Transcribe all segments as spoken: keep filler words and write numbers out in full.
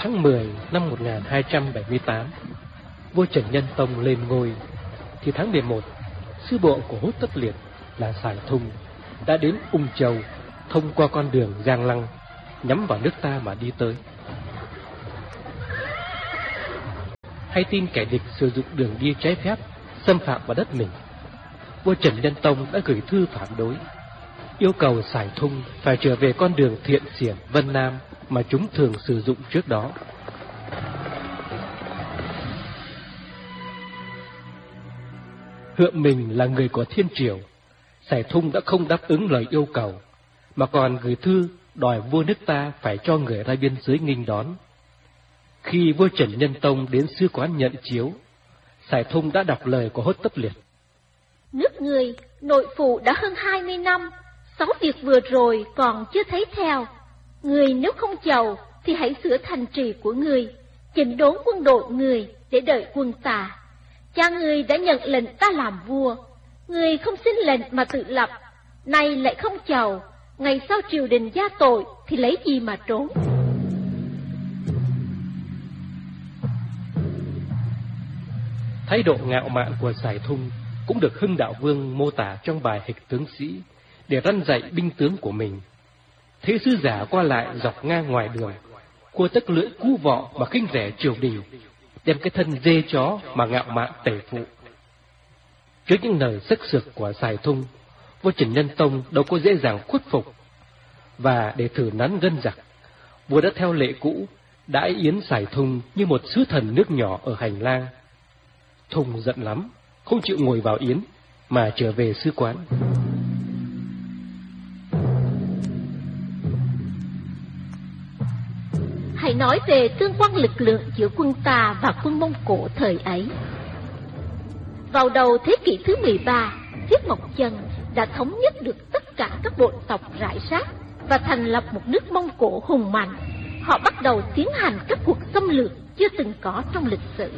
tháng mười năm một nghìn hai trăm bảy mươi tám, vua Trần Nhân Tông lên ngôi, thì tháng mười một, sư bộ của Hốt Tất Liệt là Sải Thung đã đến Ung Châu, thông qua con đường Giang Lăng, nhắm vào nước ta mà đi tới. Hay tin kẻ địch sử dụng đường đi trái phép xâm phạm vào đất mình, vua Trần Nhân Tông đã gửi thư phản đối, yêu cầu Sải Thung phải trở về con đường Thiện Xiển Vân Nam mà chúng thường sử dụng trước đó. Hượng mình là người của Thiên Triều, Sải Thung đã không đáp ứng lời yêu cầu, mà còn gửi thư đòi vua nước ta phải cho người ra biên giới nghênh đón. Khi vua Trần Nhân Tông đến sư quán nhận chiếu, Sải Thung đã đọc lời của Hốt Tất Liệt. Nước người nội phụ đã hơn hai mươi năm, sáu việc vừa rồi còn chưa thấy theo. Người nếu không giàu thì hãy sửa thành trì của người, chỉnh đốn quân đội người để đợi quân ta. Cha người đã nhận lệnh ta làm vua, người không xin lệnh mà tự lập, nay lại không chầu, ngày sau triều đình gia tội thì lấy gì mà trốn. Thái độ ngạo mạn của Sải Thung cũng được Hưng Đạo Vương mô tả trong bài Hịch Tướng Sĩ để răn dạy binh tướng của mình. Thế sứ giả qua lại dọc ngang ngoài đường, cua tấc lưỡi cú vọ mà khinh rẻ triều đình, đem cái thân dê chó mà ngạo mạn tể phụ. Trước những lời sắc sược của Sải Thung, vua Trần Nhân Tông đâu có dễ dàng khuất phục, và để thử nắn gân giặc, vua đã theo lệ cũ đãi yến Sải Thung như một sứ thần nước nhỏ ở hành lang. Thung giận lắm, không chịu ngồi vào yến mà trở về sư quán. Hãy nói về tương quan lực lượng giữa quân ta và quân Mông Cổ thời ấy. Vào đầu thế kỷ thứ mười ba, Thiết Mộc Chân đã thống nhất được tất cả các bộ tộc rải rác và thành lập một nước Mông Cổ hùng mạnh. Họ bắt đầu tiến hành các cuộc xâm lược chưa từng có trong lịch sử.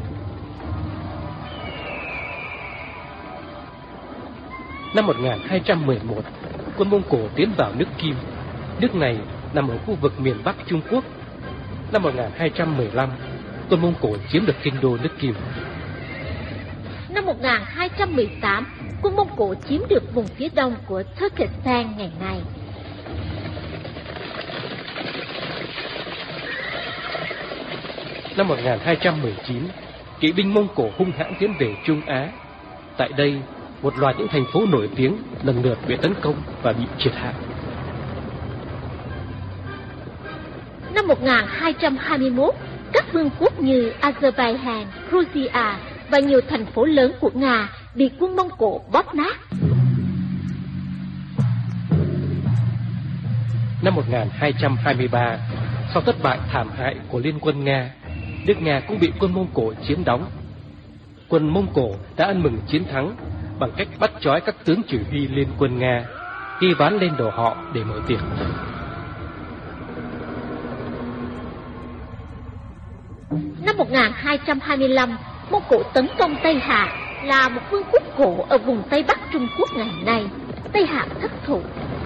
Năm một nghìn hai trăm mười một, quân Mông Cổ tiến vào nước Kim. Nước này nằm ở khu vực miền Bắc Trung Quốc. Năm một nghìn hai trăm mười lăm, quân Mông Cổ chiếm được kinh đô nước Kim. Năm một nghìn hai trăm mười tám, quân Mông Cổ chiếm được vùng phía đông của Turkestan ngày nay. Năm một nghìn hai trăm mười chín, kỵ binh Mông Cổ hung hãn tiến về Trung Á. Tại đây, một loạt những thành phố nổi tiếng lần lượt bị tấn công và bị triệt hạ. Năm một nghìn hai trăm hai mươi mốt, các vương quốc như Azerbaijan, Georgia và nhiều thành phố lớn của Nga bị quân Mông Cổ bóp nát. Năm một nghìn hai trăm hai mươi ba, sau thất bại thảm hại của Liên quân Nga, nước Nga cũng bị quân Mông Cổ chiếm đóng. Quân Mông Cổ đã ăn mừng chiến thắng bằng cách bắt trói các tướng chỉ huy Liên quân Nga, ghi ván lên đầu họ để mở tiệc. Năm một nghìn hai trăm hai mươi lăm, Mông Cổ tấn công Tây Hạ, là một vương quốc cổ ở vùng Tây Bắc Trung Quốc ngày nay. Tây Hạ thất thủ.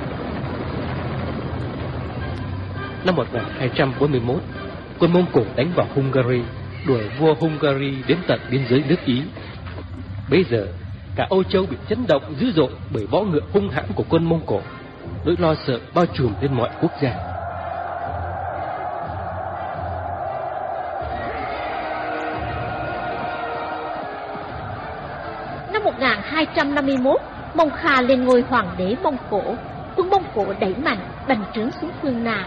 Năm một nghìn hai trăm bốn mươi mốt, quân Mông Cổ đánh vào Hungary, đuổi vua Hungary đến tận biên giới nước Ý. Bây giờ, cả Âu Châu bị chấn động dữ dội bởi võ ngựa hung hãn của quân Mông Cổ. Nỗi lo sợ bao trùm lên mọi quốc gia. Năm một nghìn hai trăm năm mươi mốt, Mông Kha lên ngôi hoàng đế Mông Cổ. Quân Mông Cổ đẩy mạnh bành trướng xuống phương Nam.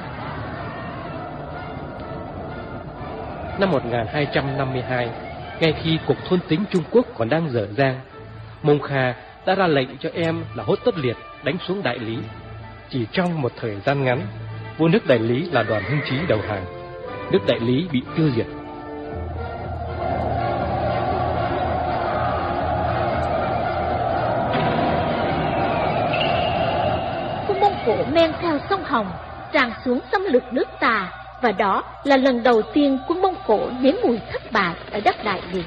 Năm một nghìn hai trăm năm mươi hai, ngay khi cuộc thôn tính Trung Quốc còn đang dở dang, Mông Kha đã ra lệnh cho em là Hốt Tất Liệt đánh xuống Đại Lý. Chỉ trong một thời gian ngắn, vua nước Đại Lý là Đoàn Hưng Chí đầu hàng. Nước Đại Lý bị tiêu diệt. Quân Mông Cổ men theo sông Hồng tràn xuống xâm lược nước ta, và đó là lần đầu tiên quân Mông Cổ nếm mùi thất bại ở đất Đại Việt.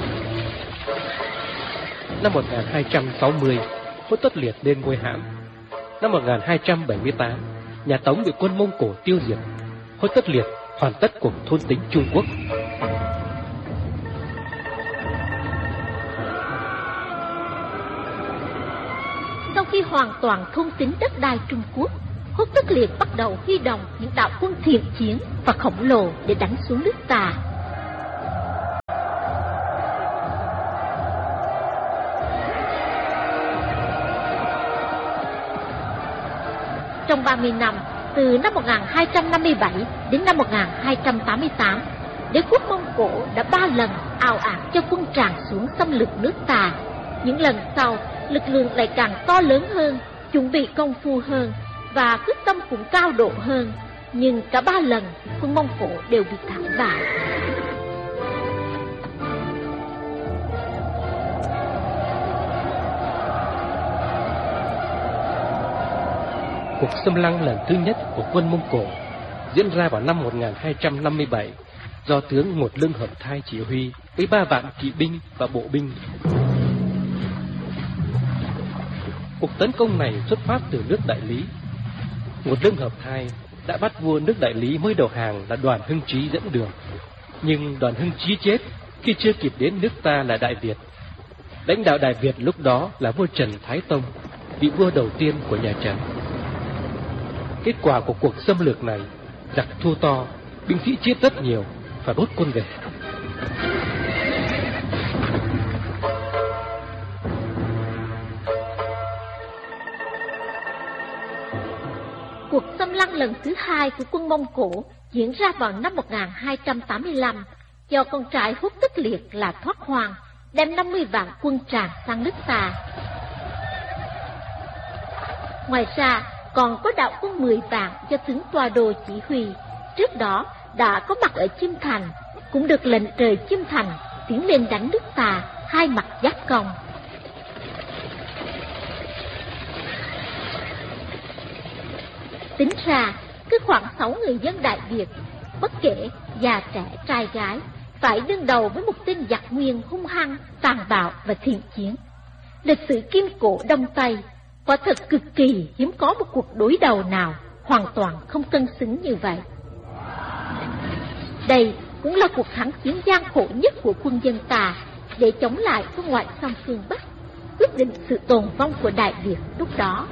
Năm một nghìn hai trăm sáu mươi, Hốt Tất Liệt lên ngôi hãm. Năm một nghìn hai trăm bảy mươi tám, nhà Tống bị quân Mông Cổ tiêu diệt. Hốt Tất Liệt hoàn tất cuộc thôn tính Trung Quốc. Sau khi hoàn toàn thôn tính đất đai Trung Quốc, Hốt Tất Liệt bắt đầu huy động những đạo quân thiện chiến và khổng lồ để đánh xuống nước Tà. Trong ba mươi năm, từ năm một nghìn hai trăm năm mươi bảy đến năm một nghìn hai trăm tám mươi tám, đế quốc Mông Cổ đã ba lần ào ạt cho quân tràn xuống xâm lược nước Tà. Những lần sau, lực lượng lại càng to lớn hơn, chuẩn bị công phu hơn và quyết tâm cũng cao độ hơn. Nhưng cả ba lần, quân Mông Cổ đều bị thảm bại. Cuộc xâm lăng lần thứ nhất của quân Mông Cổ diễn ra vào năm một nghìn hai trăm năm mươi bảy do tướng Một Lương Hợp Thai chỉ huy với ba vạn kỵ binh và bộ binh. Cuộc tấn công này xuất phát từ nước Đại Lý. Một Lương Hợp Thai đã bắt vua nước Đại Lý mới đầu hàng là Đoàn Hưng Trí dẫn đường, nhưng Đoàn Hưng Trí chết khi chưa kịp đến nước ta là Đại Việt. Lãnh đạo Đại Việt lúc đó là vua Trần Thái Tông, vị vua đầu tiên của nhà Trần. Kết quả của cuộc xâm lược này, giặc thua to, binh sĩ chết rất nhiều, phải rút quân về. Cuộc xâm lăng lần thứ hai của quân Mông Cổ diễn ra vào năm một nghìn hai trăm tám mươi lăm do con trai Hốt Tất Liệt là Thoát Hoàng đem năm mươi vạn quân tràn sang nước Tà. Ngoài ra, còn có đạo quân mười vạn do tướng Toa Đô chỉ huy, trước đó đã có mặt ở Chiêm Thành, cũng được lệnh trời Chiêm Thành tiến lên đánh nước Tà hai mặt giáp công. Tính ra, cứ khoảng sáu người dân Đại Việt, bất kể già trẻ trai gái, phải đương đầu với một tên giặc nguyên hung hăng, tàn bạo và thiện chiến. Lịch sử Kim Cổ Đông Tây quả thật cực kỳ hiếm có một cuộc đối đầu nào hoàn toàn không cân xứng như vậy. Đây cũng là cuộc thắng chiến gian khổ nhất của quân dân Tà để chống lại quân ngoại xâm phương Bắc, quyết định sự tồn vong của Đại Việt lúc đó.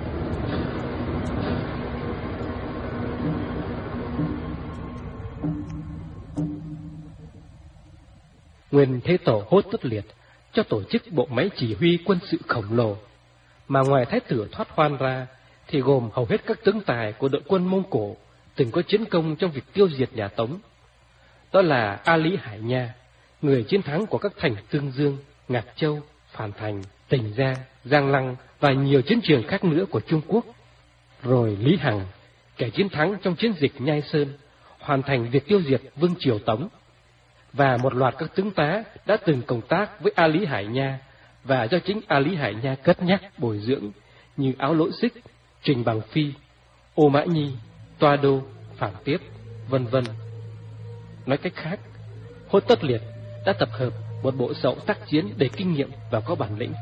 Nguyên Thế Tổ Hốt Tất Liệt cho tổ chức bộ máy chỉ huy quân sự khổng lồ, mà ngoài Thái tử Thoát Hoan ra thì gồm hầu hết các tướng tài của đội quân Mông Cổ từng có chiến công trong việc tiêu diệt nhà Tống. Đó là A Lý Hải Nha, người chiến thắng của các thành Tương Dương, Ngạc Châu, Phàn Thành, Tỉnh Gia, Giang Lăng và nhiều chiến trường khác nữa của Trung Quốc. Rồi Lý Hằng, kẻ chiến thắng trong chiến dịch Nhai Sơn, hoàn thành việc tiêu diệt Vương triều Tống. Và một loạt các tướng tá đã từng công tác với A Lý Hải Nha và do chính A Lý Hải Nha cất nhắc bồi dưỡng, như Áo Lỗ Xích, Trình Bằng Phi, Ô Mã Nhi, Toa Đô, Phạm Tiếp, vân vân. Nói cách khác, Hốt Tất Liệt đã tập hợp một bộ sậu tác chiến đầy kinh nghiệm và có bản lĩnh.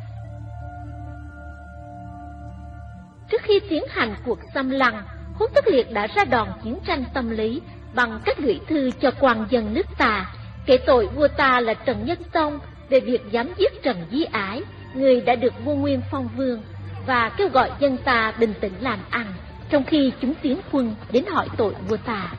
Trước khi tiến hành cuộc xâm lăng, Hốt Tất Liệt đã ra đòn chiến tranh tâm lý bằng cách gửi thư cho quan dân nước Tà, kể tội vua ta là Trần Nhân Tông về việc dám giết Trần Di Ái, người đã được vua Nguyên phong vương, và kêu gọi dân ta bình tĩnh làm ăn, trong khi chúng tiến quân đến hỏi tội vua ta.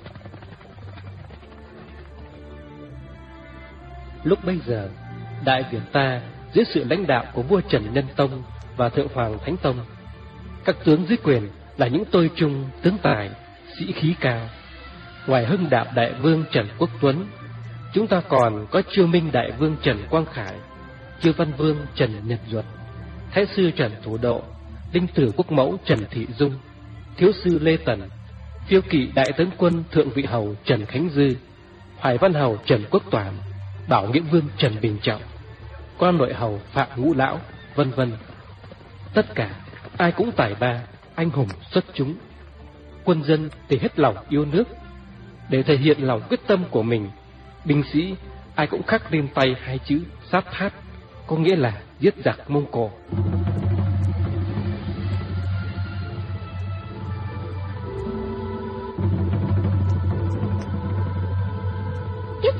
Lúc bấy giờ, Đại Việt ta dưới sự lãnh đạo của vua Trần Nhân Tông và Thượng Hoàng Thánh Tông, các tướng dưới quyền là những tôi trung, tướng tài, sĩ khí cao. Ngoài Hưng Đạo Đại Vương Trần Quốc Tuấn, chúng ta còn có Chiêu Minh Đại Vương Trần Quang Khải, Chiêu Văn Vương Trần Nhật Duật, Thái sư Trần Thủ Độ, Linh Tử Quốc Mẫu Trần Thị Dung, Thiếu sư Lê Tần, Phiêu kỵ Đại tướng quân Thượng vị hầu Trần Khánh Dư, Hoài Văn hầu Trần Quốc Toản, Bảo Nghĩa Vương Trần Bình Trọng, Quan nội hầu Phạm Ngũ Lão, vân vân. Tất cả ai cũng tài ba, anh hùng xuất chúng. Quân dân thì hết lòng yêu nước. Để thể hiện lòng quyết tâm của mình, binh sĩ ai cũng khắc lên tay hai chữ sát thát, có nghĩa là giết giặc Mông Cổ.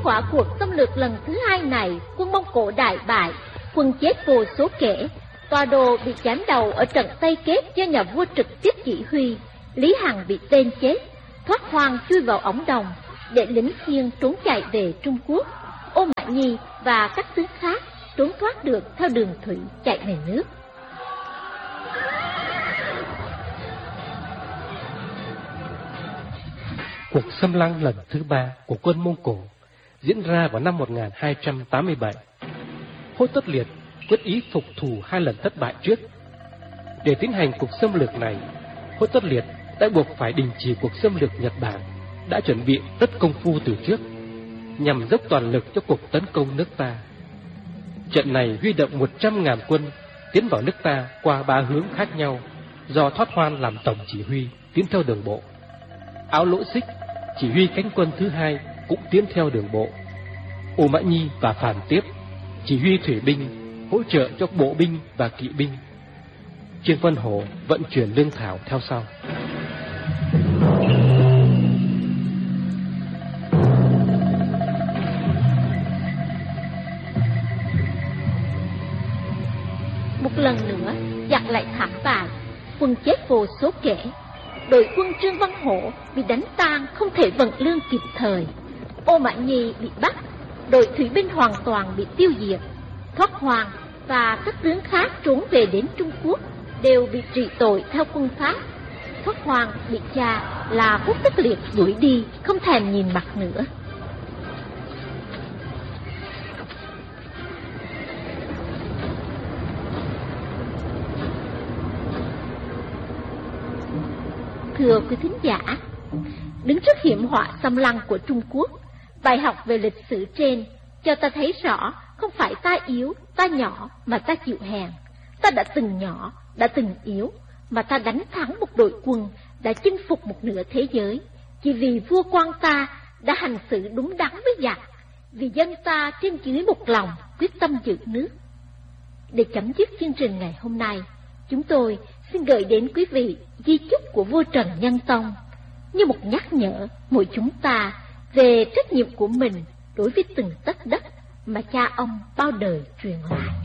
quả cuộc xâm lược lần thứ hai này, quân Mông Cổ đại bại, quân chết vô số kể. Tòa Đồ bị chém đầu ở trận Tây Kết do nhà vua trực tiếp chỉ huy. Lý Hằng bị tên chết, thoát hoang chui vào ống đồng, để lính Khiên trốn chạy về Trung Quốc. Ô Mã Nhi và các tướng khác trốn thoát được theo đường thủy chạy về nước. Cuộc xâm lăng lần thứ ba của quân Mông Cổ diễn ra vào năm một nghìn hai trăm tám mươi bảy. Hốt Tất Liệt quyết ý phục thù hai lần thất bại trước. Để tiến hành cuộc xâm lược này, Hốt Tất Liệt đã buộc phải đình chỉ cuộc xâm lược Nhật Bản đã chuẩn bị rất công phu từ trước, nhằm dốc toàn lực cho cuộc tấn công nước ta. Trận này huy động một trăm ngàn quân tiến vào nước ta qua ba hướng khác nhau, do Thoát Hoan làm tổng chỉ huy tiến theo đường bộ. Áo Lỗ Xích chỉ huy cánh quân thứ hai cũng tiến theo đường bộ. Ô Mã Nhi và Phàn Tiếp chỉ huy thủy binh, hỗ trợ cho bộ binh và kỵ binh. Trương Vân Hổ vận chuyển lương thảo theo sau. Một lần nữa giặc lại thảm bại, quân chết vô số kể. Đội quân Trương Văn Hổ bị đánh tan, không thể vận lương kịp thời. Ô Mã Nhi bị bắt, đội thủy binh hoàn toàn bị tiêu diệt. Thoát Hoan và các tướng khác trốn về đến Trung Quốc đều bị trị tội theo quân Pháp. Thoát Hoan bị cha là Hốt Tất Liệt đuổi đi, không thèm nhìn mặt nữa. Thưa quý thính giả, đứng trước hiểm họa xâm lăng của Trung Quốc, bài học về lịch sử trên cho ta thấy rõ không phải ta yếu, ta nhỏ mà ta chịu hèn. Ta đã từng nhỏ, đã từng yếu, mà ta đánh thắng một đội quân, đã chinh phục một nửa thế giới, chỉ vì vua quan ta đã hành xử đúng đắn với giặc, vì dân ta trên dưới một lòng quyết tâm giữ nước. Để chấm dứt chương trình ngày hôm nay, chúng tôi xin gửi đến quý vị di chúc của vua Trần Nhân Tông như một nhắc nhở mỗi chúng ta về trách nhiệm của mình đối với từng tấc đất mà cha ông bao đời truyền lại.